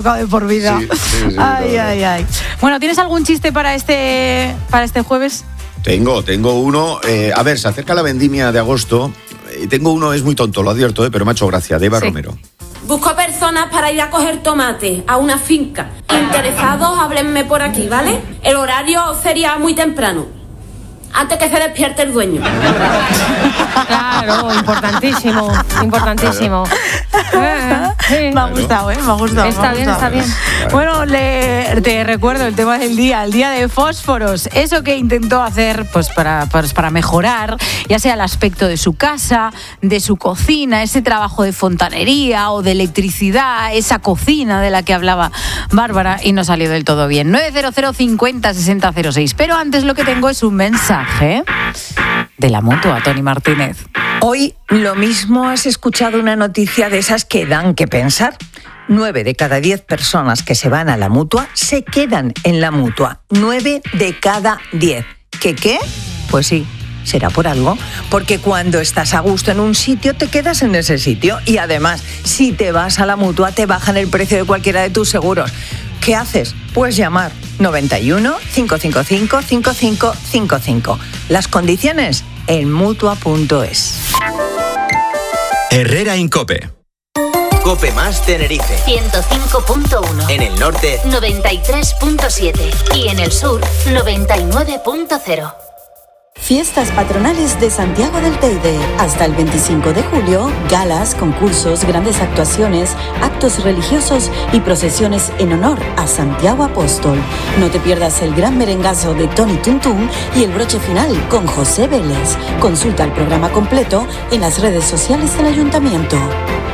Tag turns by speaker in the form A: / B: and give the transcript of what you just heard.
A: juzgado de por vida.
B: Sí,
A: ay. Bueno, ¿tienes algún chiste para este jueves?
B: Tengo uno. A ver, se acerca la vendimia de agosto. Tengo uno, es muy tonto, lo advierto, pero me ha hecho gracia, de Eva Romero.
C: Busco personas para ir a coger tomate a una finca. Interesados, háblenme por aquí, ¿vale? El horario sería muy temprano, antes que se despierte el dueño.
D: Claro, importantísimo.
A: Me ha gustado, me ha gustado.
D: Está bien.
A: Bueno, te recuerdo el tema del día, el día de fósforos. Eso que intentó hacer pues para mejorar, ya sea el aspecto de su casa, de su cocina, ese trabajo de fontanería o de electricidad, esa cocina de la que hablaba Bárbara, y no salió del todo bien. 900 50 60 06. Pero antes lo que tengo es un mensaje de la Mutua, Tony Martínez.
E: Hoy lo mismo has escuchado una noticia de esas que dan que pensar. 9 de cada 10 personas que se van a la Mutua se quedan en la Mutua. 9 de cada 10. ¿Qué? Pues sí, será por algo. Porque cuando estás a gusto en un sitio, te quedas en ese sitio. Y además, si te vas a la Mutua, te bajan el precio de cualquiera de tus seguros. ¿Qué haces? Pues llamar 91 555 5555. Las condiciones en Mutua.es.
F: Herrera Incope.
G: Cope Más Tenerife
H: 105.1.
G: En el norte
H: 93.7 y en el sur 99.0.
I: Fiestas patronales de Santiago del Teide. Hasta el 25 de julio, galas, concursos, grandes actuaciones, actos religiosos y procesiones en honor a Santiago Apóstol. No te pierdas el gran merengazo de Tony Tuntún y el broche final con José Vélez. Consulta el programa completo en las redes sociales del Ayuntamiento.